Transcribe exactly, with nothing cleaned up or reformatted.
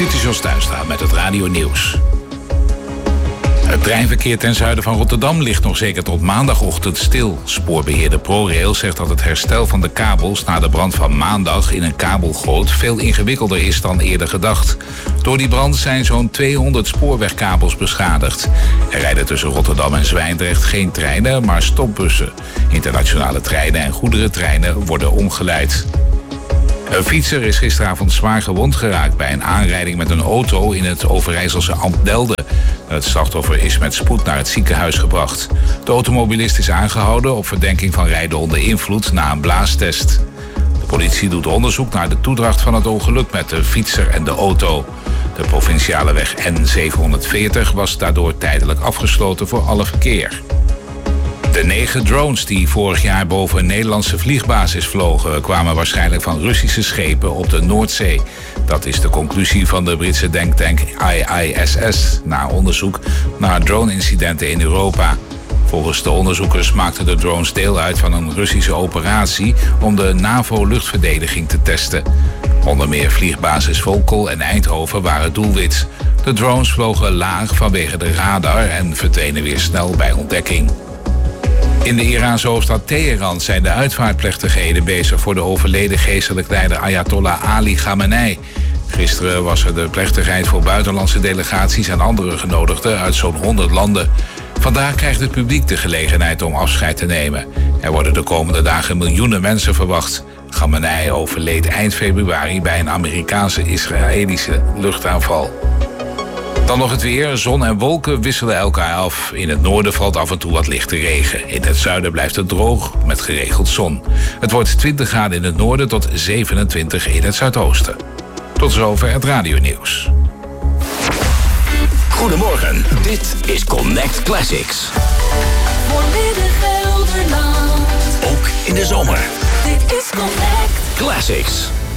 Dit is Jos Tuinstra met het Radio Nieuws. Het treinverkeer ten zuiden van Rotterdam ligt nog zeker tot maandagochtend stil. Spoorbeheerder ProRail zegt dat het herstel van de kabels na de brand van maandag in een kabelgoot veel ingewikkelder is dan eerder gedacht. Door die brand zijn zo'n tweehonderd spoorwegkabels beschadigd. Er rijden tussen Rotterdam en Zwijndrecht geen treinen, maar stopbussen. Internationale treinen en goederentreinen worden omgeleid. Een fietser is gisteravond zwaar gewond geraakt bij een aanrijding met een auto in het Overijsselse Amptelde. Het slachtoffer is met spoed naar het ziekenhuis gebracht. De automobilist is aangehouden op verdenking van rijden onder invloed na een blaastest. De politie doet onderzoek naar de toedracht van het ongeluk met de fietser en de auto. De provinciale weg N zevenhonderdveertig was daardoor tijdelijk afgesloten voor alle verkeer. De negen drones die vorig jaar boven een Nederlandse vliegbasis vlogen kwamen waarschijnlijk van Russische schepen op de Noordzee. Dat is de conclusie van de Britse denktank I I S S na onderzoek naar drone-incidenten in Europa. Volgens de onderzoekers maakten de drones deel uit van een Russische operatie om de NAVO-luchtverdediging te testen. Onder meer vliegbasis Volkel en Eindhoven waren doelwit. De drones vlogen laag vanwege de radar en verdwenen weer snel bij ontdekking. In de Iraanse hoofdstad Teheran zijn de uitvaartplechtigheden bezig voor de overleden geestelijk leider Ayatollah Ali Khamenei. Gisteren was er de plechtigheid voor buitenlandse delegaties en andere genodigden uit zo'n honderd landen. Vandaag krijgt het publiek de gelegenheid om afscheid te nemen. Er worden de komende dagen miljoenen mensen verwacht. Khamenei overleed eind februari bij een Amerikaanse-Israëlische luchtaanval. Dan nog het weer. Zon en wolken wisselen elkaar af. In het noorden valt af en toe wat lichte regen. In het zuiden blijft het droog met geregeld zon. Het wordt twintig graden in het noorden tot zevenentwintig in het zuidoosten. Tot zover het radionieuws. Goedemorgen, dit is Connect Classics. Volledig Gelderland. Ook in de zomer. Dit is Connect Classics.